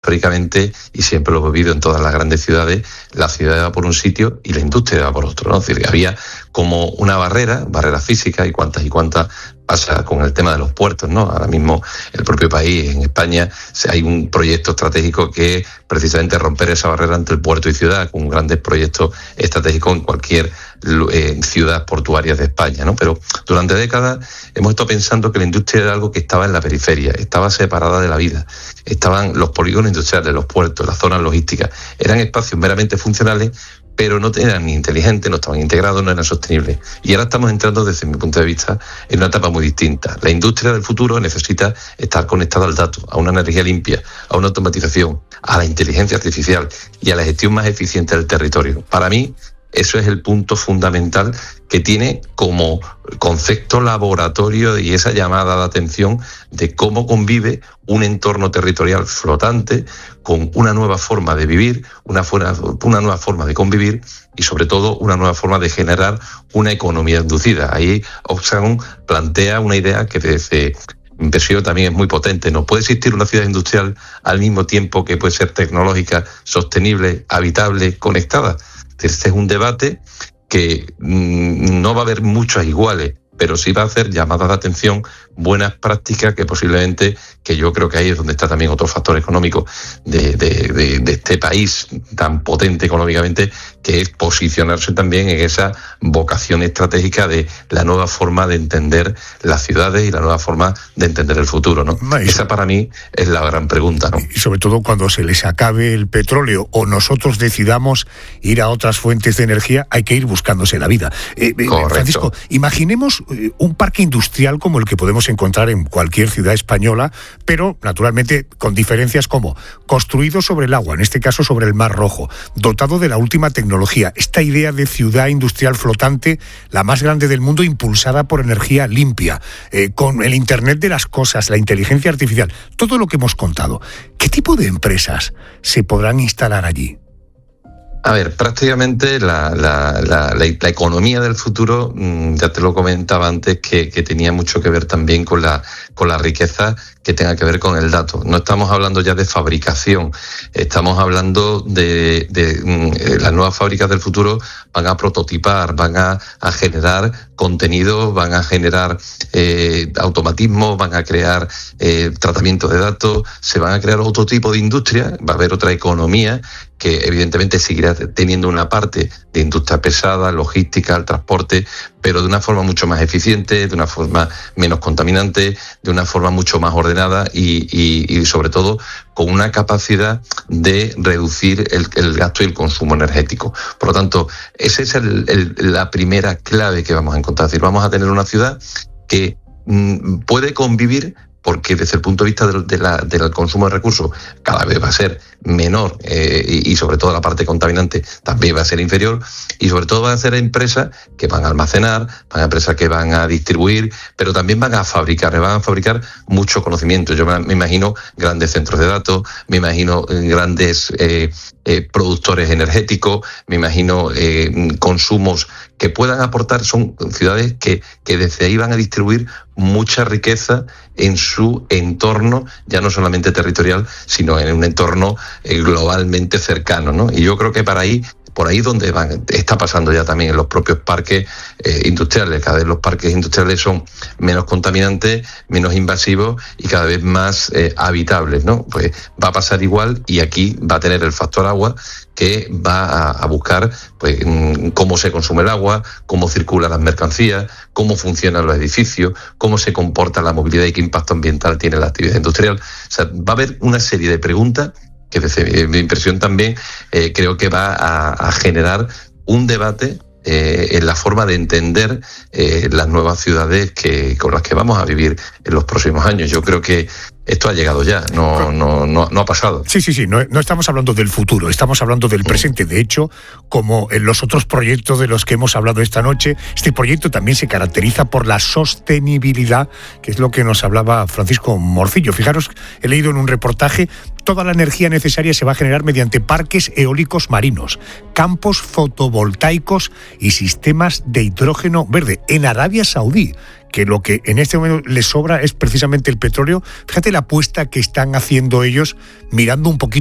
históricamente, y siempre lo he vivido en todas las grandes ciudades, la ciudad va por un sitio y la industria va por otro, ¿no? Es decir, había como una barrera física, y cuántas pasa con el tema de los puertos, ¿no? Ahora mismo el propio país, en España, hay un proyecto estratégico que es precisamente romper esa barrera entre el puerto y ciudad, con grandes proyectos estratégicos en cualquier ciudad portuaria de España, ¿no? Pero durante décadas hemos estado pensando que la industria era algo que estaba en la periferia, estaba separada de la vida. Estaban los polígonos industriales, los puertos, las zonas logísticas, eran espacios meramente funcionales, pero no eran ni inteligentes, no estaban integrados, no eran sostenibles. Y ahora estamos entrando, desde mi punto de vista, en una etapa muy distinta. La industria del futuro necesita estar conectada al dato, a una energía limpia, a una automatización, a la inteligencia artificial y a la gestión más eficiente del territorio. Para mí, eso es el punto fundamental que tiene como concepto laboratorio y esa llamada de atención de cómo convive un entorno territorial flotante con una nueva forma de vivir, una nueva forma de convivir y sobre todo una nueva forma de generar una economía inducida. Ahí Oxfam plantea una idea que desde mi perspectiva también es muy potente. No puede existir una ciudad industrial al mismo tiempo que puede ser tecnológica, sostenible, habitable, conectada. Este es un debate que no va a haber muchos iguales, pero sí va a hacer llamadas de atención, buenas prácticas que posiblemente, que yo creo que ahí es donde está también otro factor económico de este país tan potente económicamente, que es posicionarse también en esa vocación estratégica de la nueva forma de entender las ciudades y la nueva forma de entender el futuro, ¿no? Esa para mí es la gran pregunta, ¿no? Y sobre todo cuando se les acabe el petróleo o nosotros decidamos ir a otras fuentes de energía, hay que ir buscándose la vida. Francisco, imaginemos un parque industrial como el que podemos encontrar en cualquier ciudad española, pero naturalmente con diferencias, como construido sobre el agua, en este caso sobre el Mar Rojo, dotado de la última tecnología. Esta idea de ciudad industrial flotante, la más grande del mundo, impulsada por energía limpia, con el Internet de las cosas, la inteligencia artificial, todo lo que hemos contado. ¿Qué tipo de empresas se podrán instalar allí? A ver, prácticamente la economía del futuro, ya te lo comentaba antes, que tenía mucho que ver también con la riqueza que tenga que ver con el dato. No estamos hablando ya de fabricación, estamos hablando de las nuevas fábricas del futuro. Van a prototipar, van a generar contenido, van a generar automatismo, van a crear tratamiento de datos, se van a crear otro tipo de industria, va a haber otra economía que evidentemente seguirá teniendo una parte de industria pesada, logística, el transporte, pero de una forma mucho más eficiente, de una forma menos contaminante, de una forma mucho más ordenada y sobre todo con una capacidad de reducir el gasto y el consumo energético. Por lo tanto, esa es la primera clave que vamos a encontrar. Es decir, vamos a tener una ciudad que puede convivir, porque desde el punto de vista del consumo de recursos cada vez va a ser menor y sobre todo la parte contaminante también va a ser inferior, y sobre todo van a ser empresas que van a almacenar, van a empresas que van a distribuir, pero también van a fabricar mucho conocimiento. Yo me imagino grandes centros de datos, me imagino grandes productores energéticos, me imagino consumos que puedan aportar. Son ciudades que desde ahí van a distribuir mucha riqueza en su entorno, ya no solamente territorial, sino en un entorno globalmente cercano, ¿no? Y yo creo que por ahí donde está pasando ya también en los propios parques industriales. Cada vez los parques industriales son menos contaminantes, menos invasivos y cada vez más habitables, ¿no? Pues va a pasar igual, y aquí va a tener el factor agua, que va a buscar pues cómo se consume el agua, cómo circulan las mercancías, cómo funcionan los edificios, cómo se comporta la movilidad y qué impacto ambiental tiene la actividad industrial. O sea, va a haber una serie de preguntas que desde mi impresión también creo que va a generar un debate en la forma de entender las nuevas ciudades con las que vamos a vivir en los próximos años. Yo creo que esto ha llegado ya, no ha pasado. Sí, no estamos hablando del futuro, estamos hablando del presente. De hecho, como en los otros proyectos de los que hemos hablado esta noche, este proyecto también se caracteriza por la sostenibilidad, que es lo que nos hablaba Francisco Morcillo. Fijaros, he leído en un reportaje, toda la energía necesaria se va a generar mediante parques eólicos marinos, campos fotovoltaicos y sistemas de hidrógeno verde en Arabia Saudí, que lo que en este momento les sobra es precisamente el petróleo. Fíjate la apuesta que están haciendo ellos, mirando un poquito